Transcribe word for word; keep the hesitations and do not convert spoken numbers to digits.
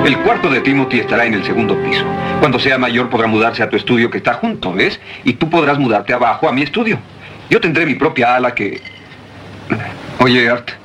El cuarto de Timothy estará en el segundo piso. Cuando sea mayor podrá mudarse a tu estudio que está junto, ¿ves? Y tú podrás mudarte abajo a mi estudio. Yo tendré mi propia ala que... Oye, Art,